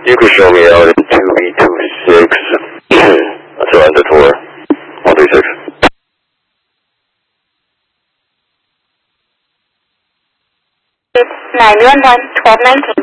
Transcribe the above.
You could show me out in 2B26. That's around the tour. 136. 911, 1219.